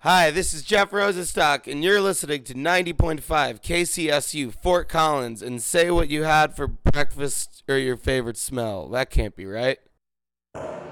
Hi, this is Jeff Rosenstock, and you're listening to 90.5 KCSU Fort Collins. And say what you had for breakfast or your favorite smell. That can't be right.